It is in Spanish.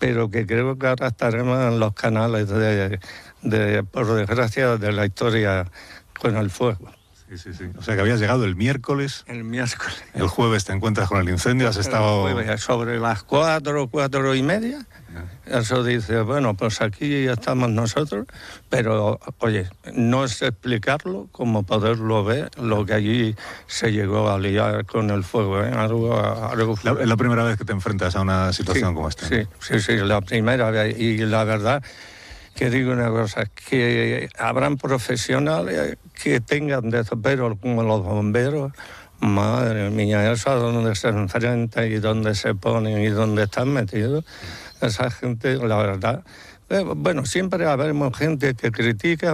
pero que creo que ahora estaremos en los canales por desgracia, de la historia con el fuego. Sí. O sea, que habías llegado el miércoles. El miércoles. El jueves te encuentras con el incendio, has estado... El jueves, sobre las 4:30, eso dice, bueno, pues aquí estamos nosotros, pero, oye, no es explicarlo como poderlo ver, lo que allí se llegó a liar con el fuego, ¿eh? Algo Es la primera vez que te enfrentas a una situación como esta. Sí, la primera vez, y la verdad... que digo una cosa, que habrán profesionales que tengan desespero como los bomberos. Madre mía, eso a donde se enfrentan y donde se ponen y donde están metidos, esa gente, la verdad, bueno, siempre habremos gente que critica,